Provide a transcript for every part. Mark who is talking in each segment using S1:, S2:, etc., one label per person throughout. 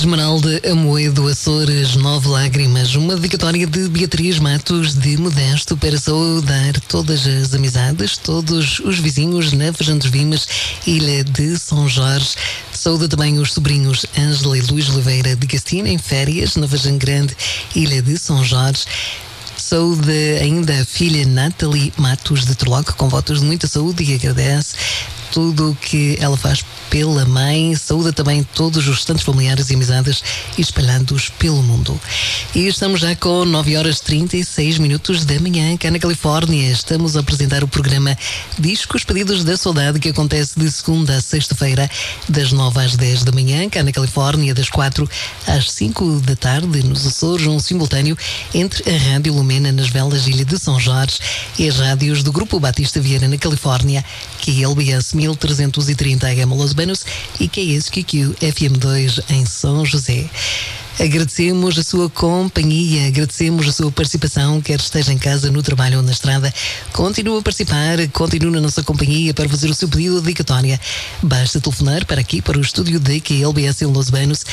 S1: Esmeralda Amoedo, Açores, 9 Lágrimas, uma dedicatória de Beatriz Matos de Modesto para saudar todas as amizades, todos os vizinhos na Vejão dos Vimes, Ilha de São Jorge. Saúda também os sobrinhos Ângela e Luís Oliveira de Castina, em férias, na Vejão Grande, Ilha de São Jorge. Saúde ainda a filha Nathalie Matos de Torloque, com votos de muita saúde, e agradece tudo o que ela faz pela mãe. Saúda também todos os restantes familiares e amizades espalhados pelo mundo. E estamos já com 9h36 da manhã, cá na Califórnia. Estamos a apresentar o programa Discos Pedidos da Saudade, que acontece de segunda a sexta-feira, das 9 às 10 da manhã, cá na Califórnia, das 4 às 5 da tarde, nos Açores, um simultâneo entre a Rádio Lumena nas Velas, Ilha de São Jorge, e as rádios do Grupo Batista Vieira na Califórnia, que é LBS 1330 AM Los Banos e KSQQ FM2 em São José. Agradecemos a sua companhia, agradecemos a sua participação, quer esteja em casa, no trabalho ou na estrada. Continua a participar, continua na nossa companhia para fazer o seu pedido de dedicatória. Basta telefonar para aqui, para o estúdio da KLBS em Los Banos,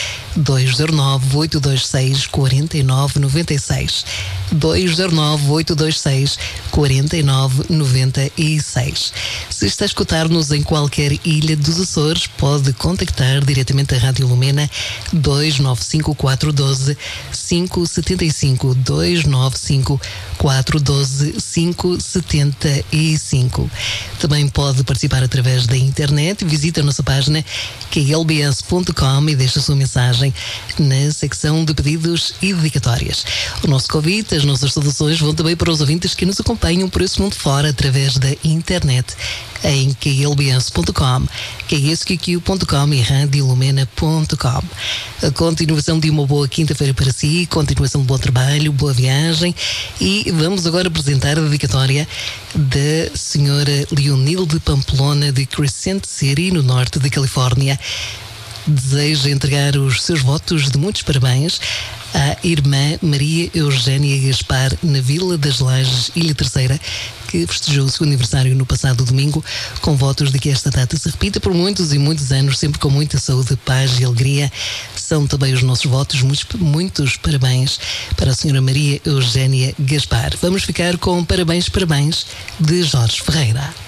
S1: 209-826-4996. 209-826-4996. Se está a escutar-nos em qualquer ilha dos Açores, pode contactar diretamente a Rádio Lumena, 295-412-575, 295-412-575. Também pode participar através da internet. Visite a nossa página klbs.com e deixe a sua mensagem na secção de pedidos e dedicatórias. O nosso convite, as nossas saudações vão também para os ouvintes que nos acompanham por esse mundo fora através da internet, em klbs.com, ksqq.com e radiolumena.com. A continuação de uma boa quinta-feira para si, continuação de bom trabalho, boa viagem, e vamos agora apresentar a dedicatória da senhora Leonilde Pamplona de Crescent City, no norte da Califórnia. Deseja entregar os seus votos de muitos parabéns à irmã Maria Eugénia Gaspar, na Vila das Lajes, Ilha Terceira, que festejou o seu aniversário no passado domingo, com votos de que esta data se repita por muitos e muitos anos, sempre com muita saúde, paz e alegria. São também os nossos votos, muitos parabéns para a senhora Maria Eugénia Gaspar. Vamos ficar com Parabéns, Parabéns, de Jorge Ferreira.